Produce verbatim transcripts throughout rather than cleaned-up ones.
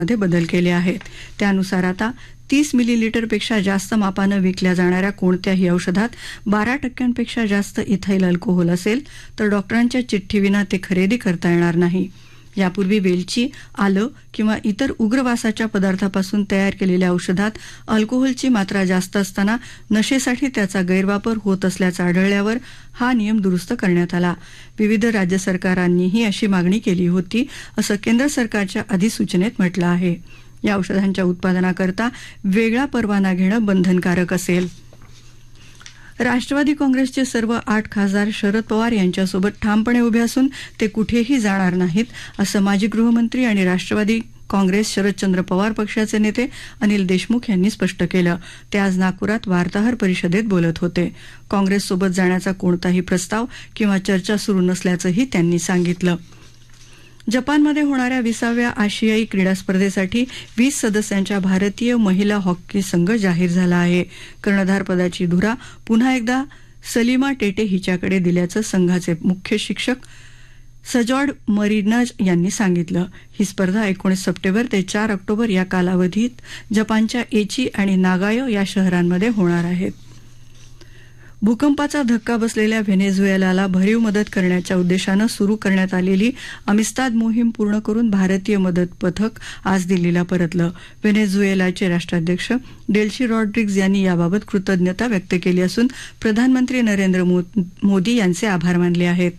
मध्ये बदल केले आहेत. त्यानुसार आता तीस मिलीलीटरपेक्षा जास्त मापानं विकल्या जाणाऱ्या कोणत्याही औषधात बारा टक्क्यांपेक्षा जास्त इथाइल अल्कोहोल असेल तर डॉक्टरांच्या चिठ्ठीविना ते खरेदी करता येणार नाही. यापूर्वी वेलची, आलं किंवा इतर उग्रवासाच्या पदार्थापासून तयार केलेल्या औषधात अल्कोहोलची मात्रा जास्त असताना नशेसाठी त्याचा गैरवापर होत असल्याचं आढळल्यावर हा नियम दुरुस्त करण्यात आला. विविध राज्य सरकारांनीही अशी मागणी केली होती असं केंद्र सरकारच्या अधिसूचनेत म्हटलं आहे. या औषधांच्या उत्पादनाकरता वेगळा परवाना घेणं बंधनकारक असेल. राष्ट्रवादी काँग्रेसचे सर्व आठ खासदार शरद पवार यांच्यासोबत ठामपणे उभे असून ते कुठेही जाणार नाहीत असं माजी गृहमंत्री आणि राष्ट्रवादी काँग्रेस शरदचंद्र पवार पक्षाचे नेते अनिल देशमुख यांनी स्पष्ट केलं. ते आज नागपुरात वार्ताहर परिषदेत बोलत होते. काँग्रेससोबत जाण्याचा कोणताही प्रस्ताव किंवा चर्चा सुरू नसल्याचंही त्यांनी सांगितलं. जपानमध्ये होणाऱ्या विसाव्या आशियाई क्रीडा स्पर्धेसाठी वीस सदस्यांच्या भारतीय महिला हॉकी संघ जाहीर झाला आहे. कर्णधारपदाची धुरा पुन्हा एकदा सलीमा टेटे हिच्याकडे दिल्याचं संघाचे मुख्य शिक्षक सजॉड मरिनज यांनी सांगितलं. ही स्पर्धा एकोणीस सप्टेंबर ते चार ऑक्टोबर या कालावधीत जपानच्या एची आणि नागायो या शहरांमध्ये होणार आहेत. भूकंपाचा धक्का बसलेल्या व्हेनेझुएलाला भरीव मदत करण्याच्या उद्देशानं सुरू करण्यात आलेली अमिस्ताद मोहीम पूर्ण करून भारतीय मदत पथक आज दिल्लीला परतलं. व्हेनेझुएलाचे राष्ट्राध्यक्ष डेल्सी रॉड्रिग्ज यांनी याबाबत कृतज्ञता व्यक्त केली असून प्रधानमंत्री नरेंद्र मोदी यांचे आभार मानले आहेत.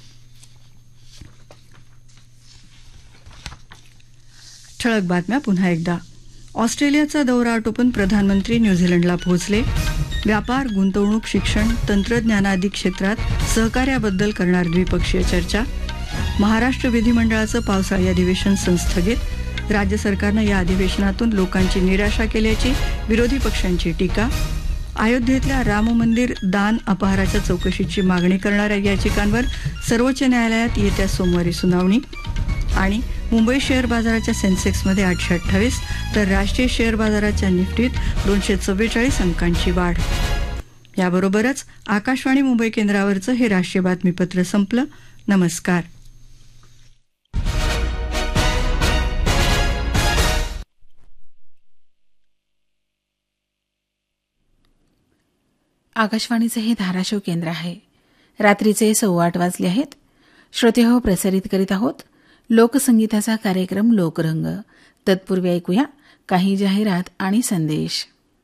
ठळक बातम्या पुन्हा एकदा. ऑस्ट्रेलियाचा दौरा आटोपून प्रधानमंत्री न्यूझीलंडला पोहोचले. व्यापार, गुंतवणूक, शिक्षण, तंत्रज्ञानादी क्षेत्रात सहकार्याबद्दल करणार द्विपक्षीय चर्चा. महाराष्ट्र विधिमंडळाचं पावसाळी अधिवेशन संस्थगित. राज्य सरकारनं या अधिवेशनातून लोकांची निराशा केल्याची विरोधी पक्षांची टीका. अयोध्येतल्या राम मंदिर दान अपहाराच्या चौकशीची मागणी करणाऱ्या याचिकांवर सर्वोच्च न्यायालयात येत्या सोमवारी सुनावणी. आणि मुंबई शेअर बाजाराच्या सेन्सेक्समध्ये आठशे अठ्ठावीस तर राष्ट्रीय शेअर बाजाराच्या निफ्टीत दोनशे चव्वेचाळीस अंकांची वाढ. याबरोबरच आकाशवाणी मुंबई केंद्रावरचं हे राष्ट्रीय बातमीपत्र संपलं. नमस्कार. आकाशवाणीचे हे धाराशिव केंद्र आहे. रात्रीचे सव्वा आठ वाजले आहेत. श्रोतेहो, प्रसारित करीत आहोत लोकसंगीताचा कार्यक्रम लोकरंग. तत्पूर्वी ऐकूया काही जाहिरात आणि संदेश.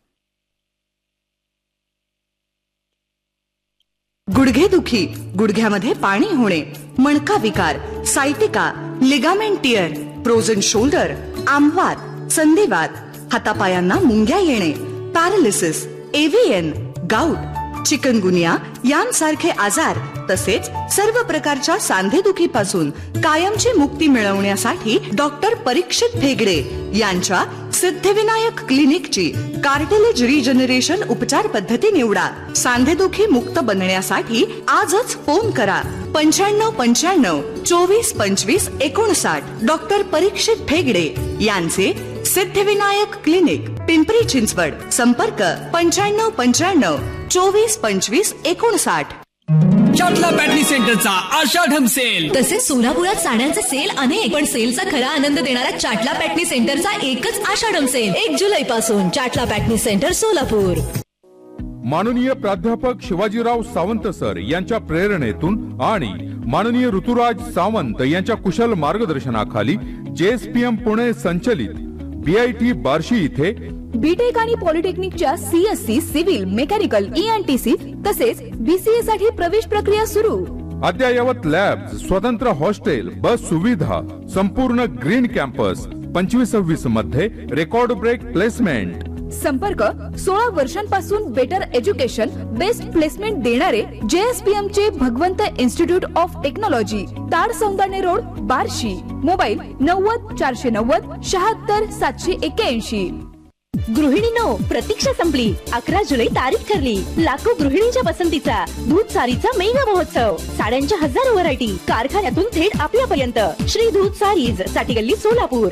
गुडघेदुखी, गुडघ्यामध्ये पाणी होणे, मणका विकार, sciatica, ligament tier, frozen shoulder, आमवात, संधिवात, हातापायांना मुंग्या येणे, पॅरालिसिस, एव्हीएन, गाऊट, चिकनगुनिया यांसारखे आजार तसेच सर्व प्रकारच्या सांधेदुखीपासून कायमची मुक्ती मिळवण्यासाठी डॉक्टर परीक्षित भेगडे यांच्या सिद्धिविनायक क्लिनिकची कार्टिलेज रिजनरेशन उपचार पद्धती निवडा. सांधेदुखी मुक्त बनण्यासाठी आजच फोन करा पंच्याण्णव पंच्याण्णव चोवीस पंचवीस एकोणसाठ. डॉक्टर परीक्षित भेगडे यांचे सिद्धिविनायक क्लिनिक, पिंपरी चिंचवड. संपर्क पंच्याण्णव पंच्याण्णव चोवीस पंचवीस एकोणसाठ. चाटला पॅटनी सेंटरचा आषाढम सेल. तसेच सोलापुरात साड्यांचे सेल अनेक, पण सेलचा खरा आनंद देणारा चाटला पॅटनी सेंटरचा एकच आषाढम सेल एक जुलै पासून. चाटला पॅटनी सेंटर, सोलापूर. माननीय प्राध्यापक शिवाजीराव सावंत सर यांच्या प्रेरणेतून आणि माननीय ऋतुराज सावंत यांच्या कुशल मार्गदर्शनाखाली जेएसपीएम पुणे संचलित बीआयटी बार्शी इथे बीटेक आणि पॉलिटेक्निकच्या सीएससी, सिव्हिल, मेकॅनिकल, ईएनटीसी तसेच बीसीए साठी प्रवेश प्रक्रिया सुरू. अद्ययावत लॅब, स्वतंत्र हॉस्टेल, बस सुविधा, संपूर्ण ग्रीन कॅम्पस. पंचवीस सव्वीस मध्ये रेकॉर्ड ब्रेक प्लेसमेंट. संपर्क सोळा वर्षांपासून बेटर एज्युकेशन, बेस्ट प्लेसमेंट देणारे जेएसपीएम चे भगवंत institute of technology, ताड Saundane road, Barshi. Mobile नव्वद चारशे नव्वद शहात्तर सातशे एक्क्याऐंशी. गृहिणींनो, प्रतीक्षा संपली. अकरा जुलै तारीख ठरली. लाखो गृहिणींच्या पसंतीचा दूध सारीचा मेगा महोत्सव. साड्यांच्या हजारो व्हरायटी कारखान्यातून थेट आपल्यापर्यंत. श्री दूध सारीज, साठी गल्ली, सोलापूर.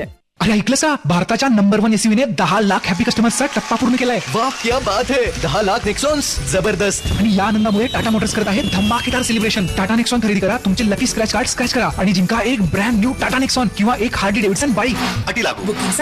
अरे ऐकलं का, भारताच्या नंबर वन एसयूव्ही ने दहा लाख हॅपी कस्टमर्सचा टप्पा पूर्ण केलाय. वाह क्या बात है, दहा लाख नेक्सॉन्स, जबरदस्त. आणि या आनंदामुळे टाटा मोटर्स करत आहे धमाकेदार सेलिब्रेशन. टाटा नेक्सॉन खरेदी करा, तुमचे लकी स्क्रॅच कार्ड स्क्रॅच करा आणि जिंका एक ब्रँड न्यू टाटा नेक्सॉन किंवा एक हार्ली डेव्हिडसन बाईक. अटी लागू.